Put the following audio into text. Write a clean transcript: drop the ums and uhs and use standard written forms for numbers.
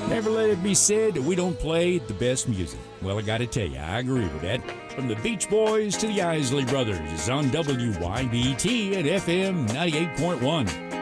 Never let it be said that we don't play the best music. Well, I gotta tell you, I agree with that. From the Beach Boys to the Isley Brothers on WYBT at FM 98.1.